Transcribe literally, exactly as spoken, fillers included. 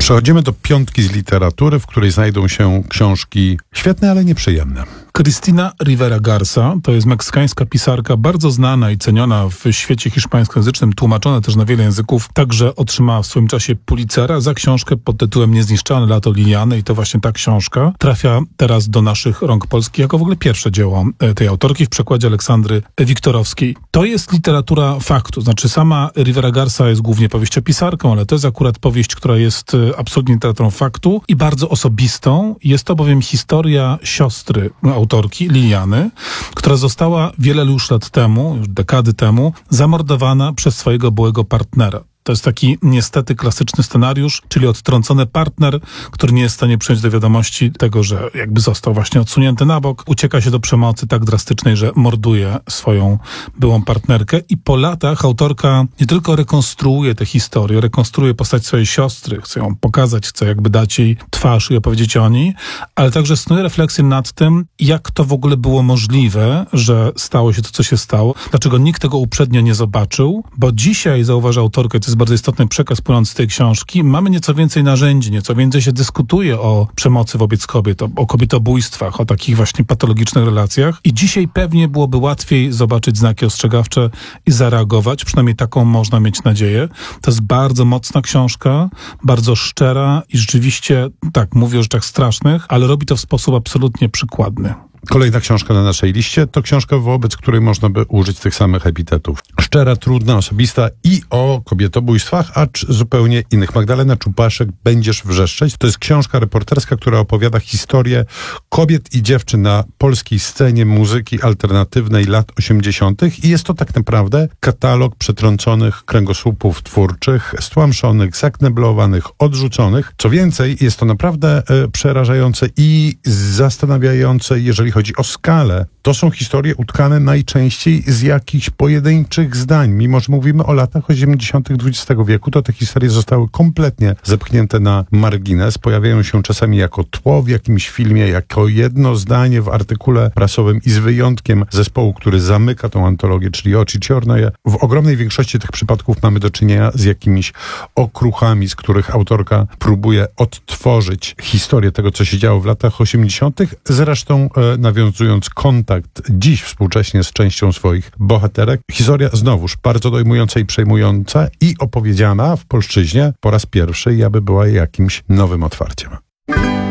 Przechodzimy do piątki z literatury, w której znajdą się książki świetne, ale nieprzyjemne. Cristina Rivera Garza to jest meksykańska pisarka, bardzo znana i ceniona w świecie hiszpańskojęzycznym, tłumaczona też na wiele języków. Także otrzymała w swoim czasie Pulitzera za książkę pod tytułem Niezniszczalne lato Liliany i to właśnie ta książka trafia teraz do naszych rąk polskich jako w ogóle pierwsze dzieło tej autorki w przekładzie Aleksandry Wiktorowskiej. To jest literatura faktu, znaczy sama Rivera Garza jest głównie powieściopisarką, ale to jest akurat powieść, która jest absolutnie literaturą faktu i bardzo osobistą. Jest to bowiem historia siostry autorki, Liliany, która została wiele już lat temu, już dekady temu, zamordowana przez swojego byłego partnera. To jest taki niestety klasyczny scenariusz, czyli odtrącony partner, który nie jest w stanie przyjąć do wiadomości tego, że jakby został właśnie odsunięty na bok, ucieka się do przemocy tak drastycznej, że morduje swoją byłą partnerkę i po latach autorka nie tylko rekonstruuje tę historię, rekonstruuje postać swojej siostry, chce ją pokazać, chce jakby dać jej twarz i opowiedzieć o niej, ale także snuje refleksję nad tym, jak to w ogóle było możliwe, że stało się to, co się stało, dlaczego nikt tego uprzednio nie zobaczył, bo dzisiaj, zauważa autorka, to jest bardzo istotny przekaz płynący z tej książki, mamy nieco więcej narzędzi, nieco więcej się dyskutuje o przemocy wobec kobiet, o, o kobietobójstwach, o takich właśnie patologicznych relacjach i dzisiaj pewnie byłoby łatwiej zobaczyć znaki ostrzegawcze i zareagować, przynajmniej taką można mieć nadzieję. To jest bardzo mocna książka, bardzo szczera i rzeczywiście, tak, mówię o rzeczach strasznych, ale robi to w sposób absolutnie przykładny. Kolejna książka na naszej liście to książka, wobec której można by użyć tych samych epitetów. Szczera, trudna, osobista i o kobietobójstwach, acz zupełnie innych. Magdalena Czupaszek, Będziesz wrzeszczeć. To jest książka reporterska, która opowiada historię kobiet i dziewczyn na polskiej scenie muzyki alternatywnej lat osiemdziesiątych i jest to tak naprawdę katalog przetrąconych kręgosłupów twórczych, stłamszonych, zakneblowanych, odrzuconych. Co więcej, jest to naprawdę e, przerażające i zastanawiające, jeżeli chodzi o skalę. To są historie utkane najczęściej z jakichś pojedynczych zdań. Mimo że mówimy o latach osiemdziesiątych dwudziestego wieku, to te historie zostały kompletnie zepchnięte na margines. Pojawiają się czasami jako tło w jakimś filmie, jako jedno zdanie w artykule prasowym i z wyjątkiem zespołu, który zamyka tą antologię, czyli Oczy Ciornoje. W ogromnej większości tych przypadków mamy do czynienia z jakimiś okruchami, z których autorka próbuje odtworzyć historię tego, co się działo w latach osiemdziesiątych. Zresztą e, nawiązując kontakt dziś współcześnie z częścią swoich bohaterek. Historia znowuż bardzo dojmująca i przejmująca i opowiedziana w polszczyźnie po raz pierwszy i aby była jakimś nowym otwarciem.